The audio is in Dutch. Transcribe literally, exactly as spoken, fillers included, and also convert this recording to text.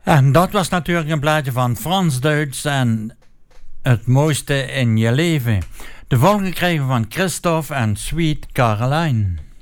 En dat was natuurlijk een plaatje van Frans-Duits en het mooiste in je leven. De volgende kregen we van Christophe en Sweet Caroline.